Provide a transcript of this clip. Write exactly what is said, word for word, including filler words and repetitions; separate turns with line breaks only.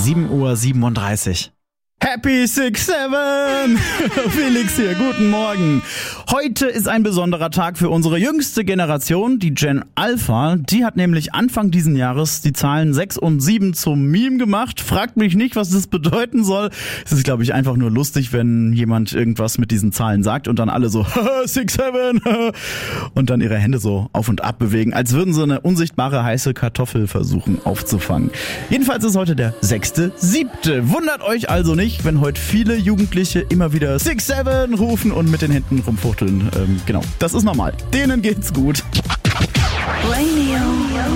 sieben Uhr siebenunddreißig. Happy six seven! Felix hier, guten Morgen. Heute ist ein besonderer Tag für unsere jüngste Generation, die Gen Alpha. Die hat nämlich Anfang diesen Jahres die Zahlen sechs und sieben zum Meme gemacht. Fragt mich nicht, was das bedeuten soll. Es ist, glaube ich, einfach nur lustig, wenn jemand irgendwas mit diesen Zahlen sagt und dann alle so six seven und dann ihre Hände so auf und ab bewegen, als würden sie eine unsichtbare heiße Kartoffel versuchen aufzufangen. Jedenfalls ist heute der sechste siebte Wundert euch also nicht, wenn heute viele Jugendliche immer wieder six seven rufen und mit den Händen rumfuchteln. Ähm, genau, das ist normal. Denen geht's gut.
Radio